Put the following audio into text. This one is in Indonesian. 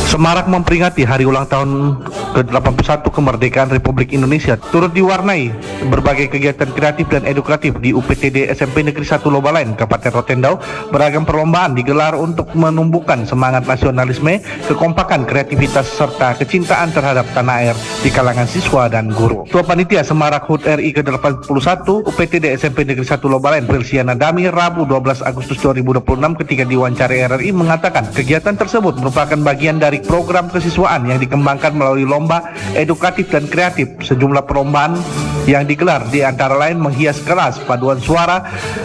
Semarak memperingati hari ulang tahun ke-81 kemerdekaan Republik Indonesia, turut diwarnai berbagai kegiatan kreatif dan edukatif di UPTD SMP Negeri 1 Lobalain, Kabupaten Rotendau. Beragam perlombaan digelar untuk menumbuhkan semangat nasionalisme, kekompakan, kreativitas, serta kecintaan terhadap tanah air di kalangan siswa dan guru. Ketua Panitia Semarak HUT RI ke-81 UPTD SMP Negeri 1 Lobalain, Felsiana Dami, Rabu 12 Agustus 2026 ketika diwawancarai RRI mengatakan kegiatan tersebut merupakan bagian dari program kesiswaan yang dikembangkan melalui lomba edukatif dan kreatif. Sejumlah perlombaan yang digelar di antara lain menghias kelas, paduan suara,